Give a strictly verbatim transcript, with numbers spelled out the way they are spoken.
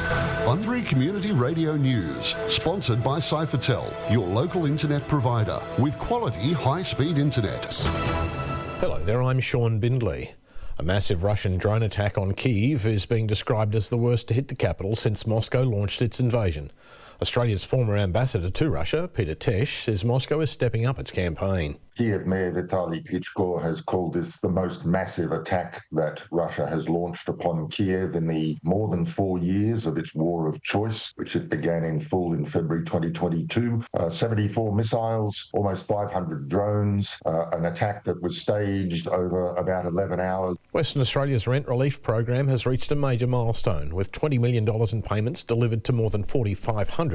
Bunbury Community Radio News, sponsored by Cyphertel, your local internet provider with quality high-speed internet. Hello there, I'm Sean Bindley. A massive Russian drone attack on Kyiv is being described as the worst to hit the capital since Moscow launched its invasion. Australia's former ambassador to Russia, Peter Tesch, says Moscow is stepping up its campaign. Kiev Mayor Vitaly Klitschko has called this the most massive attack that Russia has launched upon Kiev in the more than four years of its war of choice, which it began in full in February twenty twenty-two. Uh, seventy-four missiles, almost five hundred drones, uh, an attack that was staged over about eleven hours. Western Australia's rent relief program has reached a major milestone, with twenty million dollars in payments delivered to more than four thousand five hundred